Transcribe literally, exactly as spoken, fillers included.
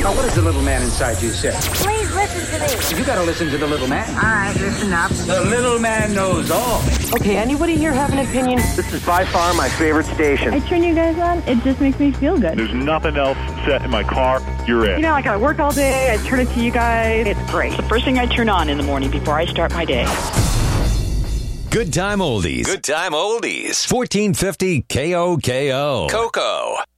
Now, what does the little man inside you say? Please listen to me. You gotta listen to the little man. All right, listen up. The little man knows all. Okay, anybody here have an opinion? This is by far my favorite station. I turn you guys on, it just makes me feel good. There's nothing else set in my car. You're it. You know, like I work all day, I turn it to you guys. It's great. It's the first thing I turn on in the morning before I start my day. Good time oldies. Good time oldies. fourteen fifty K O K O. Coco.